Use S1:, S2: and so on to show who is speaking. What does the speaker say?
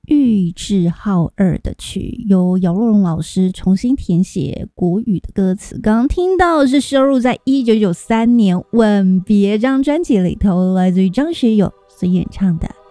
S1: 玉置浩二的曲，由姚若龙老师重新填写国语的歌词。刚刚听到的是收录在1993年《吻别》这张专辑里头，来自于张学友所演唱的《